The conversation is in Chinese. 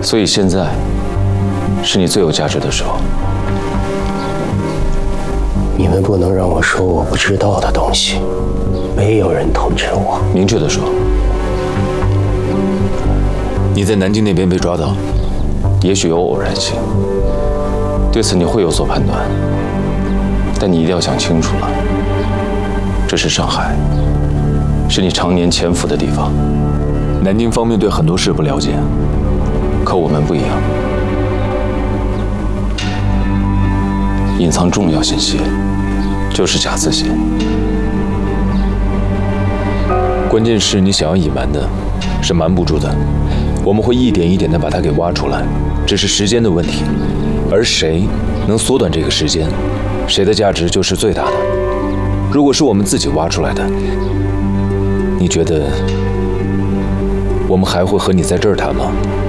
所以现在是你最有价值的时候。 你们不能让我说我不知道的东西。没有人通知我。 明确的说，你在南京那边被抓到，也许有偶然性，对此你会有所判断，但你一定要想清楚了，这是上海，是你常年潜伏的地方。南京方面对很多事不了解，可我们不一样，隐藏重要信息就是假自信。关键是你想要隐瞒的，是瞒不住的。我们会一点一点地把它给挖出来，只是时间的问题。而谁能缩短这个时间，谁的价值就是最大的。如果是我们自己挖出来的，你觉得我们还会和你在这儿谈吗？